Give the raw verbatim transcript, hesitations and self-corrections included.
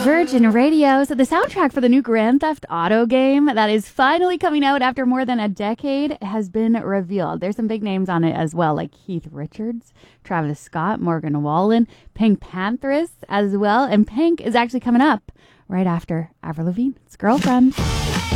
Virgin Radio. So the soundtrack for the new Grand Theft Auto game that is finally coming out after more than a decade has been revealed. There's some big names on it as well, like Keith Richards, Travis Scott, Morgan Wallen, Pink Panthers as well. And Pink is actually coming up right after Avril Lavigne. It's Girlfriend.